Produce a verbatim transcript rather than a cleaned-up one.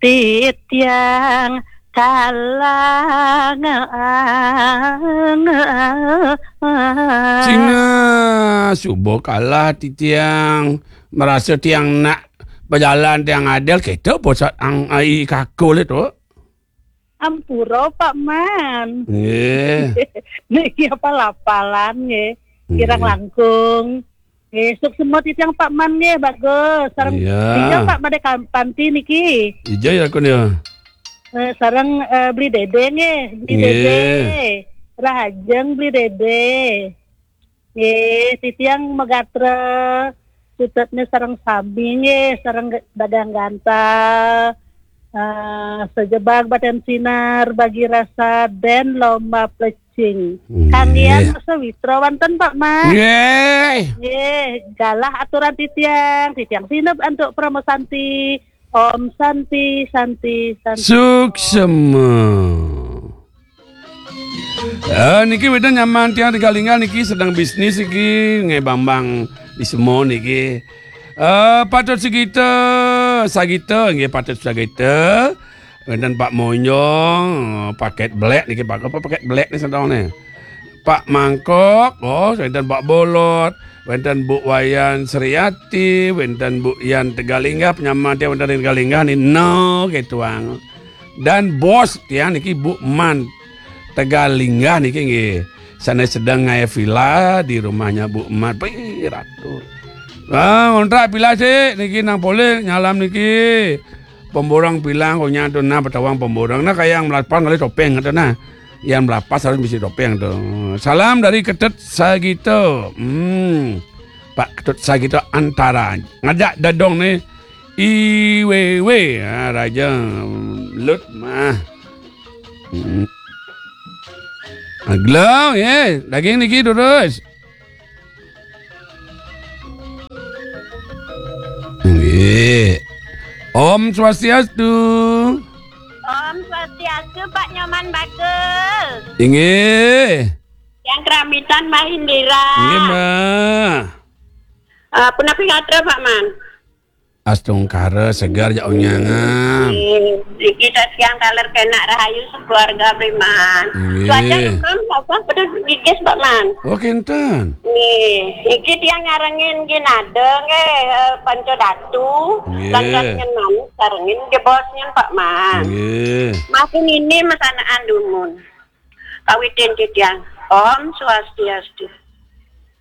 titiang kalang Cina subuh kalah titiang merasa tiang nak berjalan tiang adil kita bosat ang ai kakul itu. Ampuro Pak Man. Yeah. Niki apa lapalan ye. Kirang Yeah. langkung. Eh, suk semua titiang Pak Man ye bagus. Sarang Yeah. hijau Pak Made Panti niki. Ijai aku ni. Eh, sarang eh, beli dede nge, beli Yeah. dede. Rahajeng beli dede. Ye, titiang megatra. Sutetnya sarang sabi nge, sarang dagang gantal. Uh, sejebak badan sinar bagi rasa dan lomba plecing. Yeah. Kangian sewitra wonten Pak Man. Yeay. Nggih, galah aturan titiang, titiang sinep untuk promo Santi. Om Santi, Santi, Santi. Suksema. Ah, niki wedan nyaman tiang tinggal-tinggal niki sedang bisnis iki nge bambang di semua niki. Eh patut segita, sagita nggih patut sagita. Dan Pak Monyong paket black niki Pak apa paket black ni sedang ni. Pak Mangkok, oh dan Pak Bolot, wenten Bu Wayan Seriati, wenten Bu Yan Tegalingga penyaman dia wenten Tegalingga ni no ketuang. Dan bos tiang niki Bu Man Tegalingga niki nggih. Sana sedang ngaya villa di rumahnya Bu Man pi ratu. Ah, kontrak bila sih niki nang boleh nyalam niki. Pemborong bilang kau nyatu na petawang pemborong na kayak yang melapas kali topeng kata na. Yang melapas harus mesti topeng tuh. Salam dari Ketut Sagito. Hmm. Pak Ketut Sagito antara ngajak dadong nih. Iwewe ah, raja lut mah. Hmm. Aglo, ya, daging niki terus. Nggih. Om Swastiastu. Om Swastiastu Pak Nyoman bagus. Inggih. Yang kerambitan Mbak Indira. Nggih, Mbak. Uh, Punapa ngatra Pak Man? Astungkara segar ya unyangan. Iki siang kaler kena rahayu sekeluarga priman. Nggih. Cuaca belum apa pedes gigis Pak Man. Oh, kinten. Nih, iki tiang ngarengin ginade nge panco datu. Nggih. Lantas nyenan sarengin ke bosnya Pak Man. Nggih. Makin ini mesanaan dumun. Kawitin tiang. Om Swastiastu.